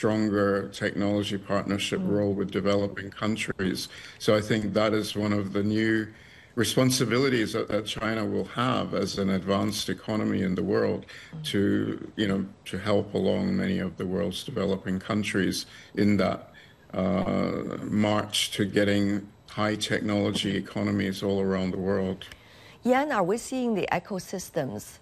stronger technology partnership role with developing countries. So I think that is one of the new responsibilities that China will have as an advanced economy in the world to, to help along many of the world's developing countries in that march to getting high technology economies all around the world. Yan, are we seeing the ecosystems?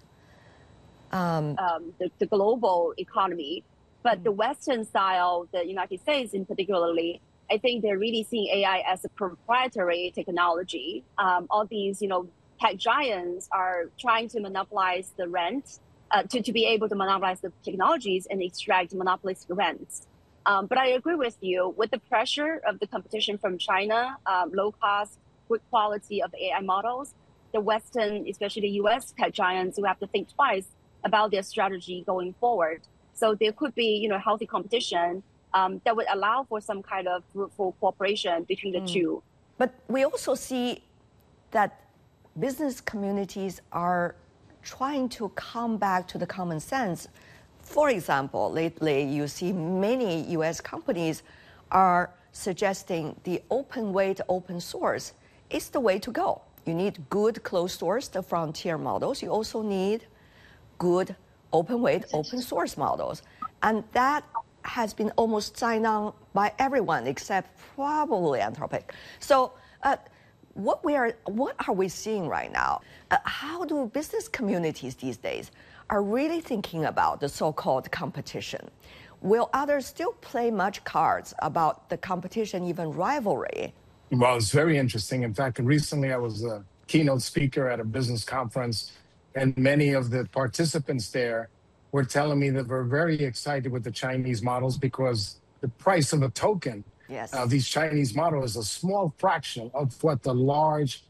The global economy, but the Western style, the United States in particularly, I think they're really seeing AI as a proprietary technology. All these, tech giants are trying to monopolize the rent, to be able to monopolize the technologies and extract monopolistic rents. But I agree with you, with the pressure of the competition from China, low cost, good quality of AI models, the Western, especially the US tech giants, will have to think twice about their strategy going forward. So there could be, healthy competition that would allow for some kind of fruitful cooperation between the two. But we also see that business communities are trying to come back to the common sense. For example, lately you see many US companies are suggesting the open weight, open source is the way to go. You need good closed source, the frontier models. You also need good open weight, open source models. And that has been almost signed on by everyone except probably Anthropic. So what are we seeing right now? How do business communities these days are really thinking about the so-called competition? Will others still play much cards about the competition, even rivalry? Well, it's very interesting. In fact, recently I was a keynote speaker at a business conference, and many of the participants there were telling me that we're very excited with the Chinese models because the price of a token of these Chinese models is a small fraction of what the large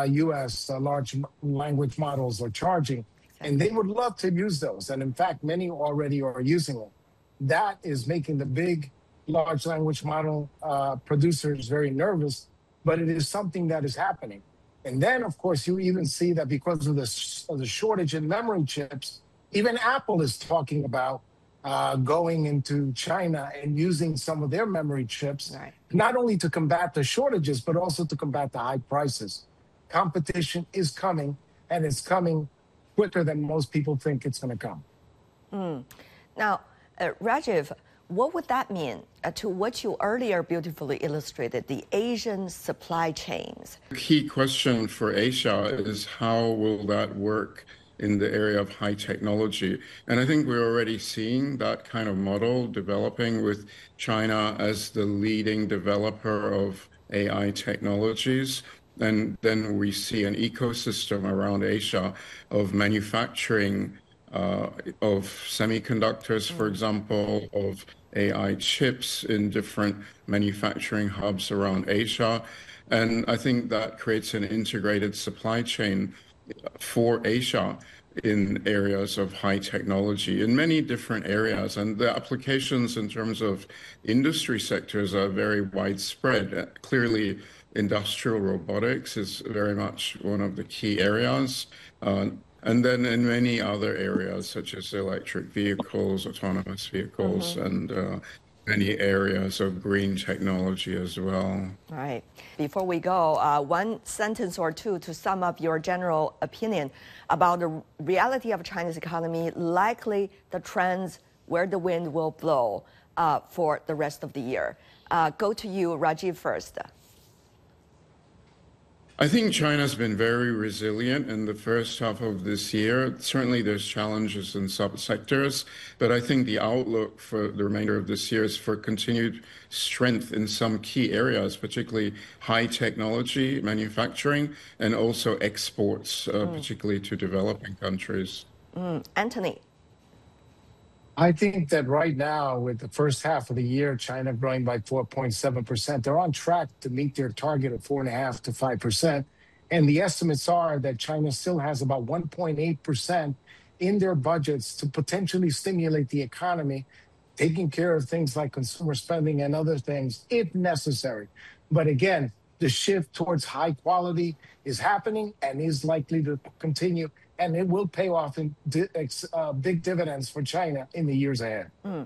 US large language models are charging. Exactly. And they would love to use those. And in fact, many already are using them. That is making the big large language model producers very nervous, but it is something that is happening. And then, of course, you even see that because of the shortage in memory chips, even Apple is talking about going into China and using some of their memory chips, not only to combat the shortages, but also to combat the high prices. Competition is coming, and it's coming quicker than most people think it's going to come. Now, Rajiv, what would that mean to what you earlier beautifully illustrated, the Asian supply chains? The key question for Asia is how will that work in the area of high technology? And I think we're already seeing that kind of model developing with China as the leading developer of AI technologies. And then we see an ecosystem around Asia of manufacturing of semiconductors, for example, of AI chips in different manufacturing hubs around Asia. And I think that creates an integrated supply chain for Asia in areas of high technology in many different areas. And the applications in terms of industry sectors are very widespread. Clearly, industrial robotics is very much one of the key areas. And then in many other areas, such as electric vehicles, autonomous vehicles, and many areas of green technology as well. Right. Before we go, one sentence or two to sum up your general opinion about the reality of China's economy, likely the trends where the wind will blow for the rest of the year. Go to you, Rajiv, first. I think China's been very resilient in the first half of this year. Certainly there's challenges in subsectors, but I think the outlook for the remainder of this year is for continued strength in some key areas, particularly high technology, manufacturing, and also exports, particularly to developing countries. Anthony. I think that right now, with the first half of the year, China growing by 4.7%, they're on track to meet their target of 4.5% to 5%. And the estimates are that China still has about 1.8% in their budgets to potentially stimulate the economy, taking care of things like consumer spending and other things if necessary. But again, the shift towards high quality is happening and is likely to continue, and it will pay off in big dividends for China in the years ahead.